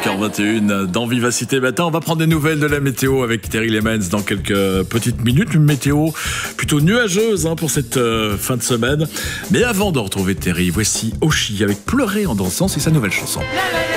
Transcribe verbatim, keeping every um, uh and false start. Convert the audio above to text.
cinq heures vingt et un dans Vivacité Matin. On va prendre des nouvelles de la météo avec Terry Lemans dans quelques petites minutes. Une météo plutôt nuageuse hein, pour cette euh, fin de semaine. Mais avant de retrouver Terry, voici Oshi avec Pleurer en dansant, c'est sa nouvelle chanson.